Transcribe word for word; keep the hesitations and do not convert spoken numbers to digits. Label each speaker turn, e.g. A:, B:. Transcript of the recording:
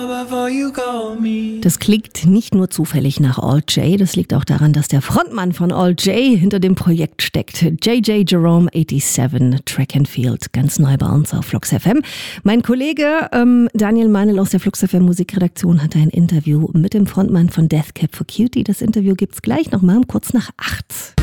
A: Das klingt nicht nur zufällig nach All J, das liegt auch daran, dass der Frontmann von All J hinter dem Projekt steckt. J J Jerome siebenundachtzig, Track and Field, ganz neu bei uns auf Flux F M. Mein Kollege ähm, Daniel Meinl aus der Flux F M Musikredaktion hatte ein Interview mit dem Frontmann von Death Cab for Cutie. Das Interview gibt's gleich nochmal um kurz nach acht.